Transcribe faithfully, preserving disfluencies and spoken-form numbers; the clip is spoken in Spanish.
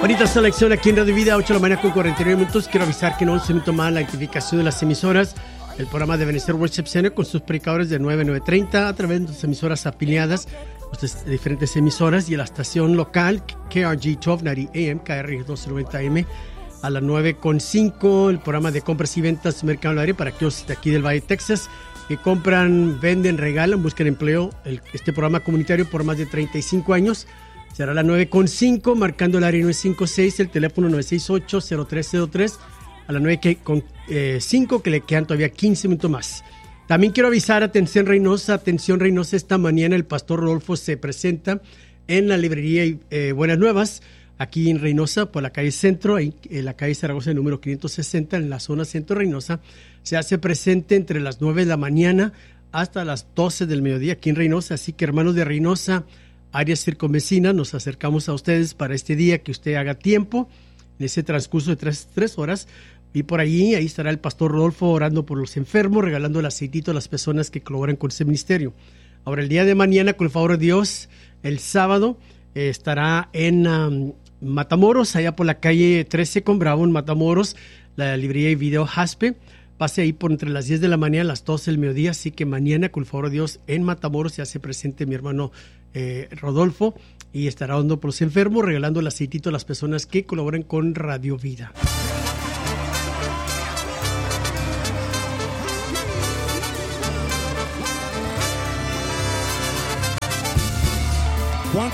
Bonita selección aquí en Radio Vida, ocho de la mañana con cuarenta y nueve minutos. Quiero avisar que no se me toma la identificación de las emisoras. El programa de Ebenezer Worship Center con sus predicadores de nueve a nueve treinta a través de las emisoras afiliadas, las diferentes emisoras, y la estación local K R G doce noventa A M, K R G doce noventa A M a las nueve con cinco. El programa de compras y ventas Mercado Libre para aquellos de aquí del Valle de Texas que compran, venden, regalan, buscan empleo. El, este programa comunitario por más de treinta y cinco años. Será a las nueve con cinco, marcando el área nueve cinco seis, el teléfono nueve seis ocho, cero tres cero tres, a las nueve con cinco, que le quedan todavía quince minutos más. También quiero avisar, atención Reynosa, atención Reynosa, esta mañana el pastor Rodolfo se presenta en la librería eh, Buenas Nuevas, aquí en Reynosa, por la calle Centro, ahí, en la calle Zaragoza, número quinientos sesenta, en la zona Centro Reynosa. Se hace presente entre las nueve de la mañana hasta las doce del mediodía aquí en Reynosa, así que hermanos de Reynosa, áreas circunvecinas, nos acercamos a ustedes para este día, que usted haga tiempo en ese transcurso de tres, tres horas, y por allí, ahí estará el pastor Rodolfo orando por los enfermos, regalando el aceitito a las personas que colaboran con ese ministerio. Ahora, el día de mañana, con el favor de Dios, el sábado, eh, estará en um, Matamoros, allá por la calle trece con Bravo, en Matamoros, la librería y video Jaspe. Pase ahí por entre las diez de la mañana a las doce del mediodía, así que mañana, con el favor de Dios, en Matamoros se hace presente mi hermano eh, Rodolfo, y estará orando por los enfermos, regalando el aceitito a las personas que colaboran con Radio Vida.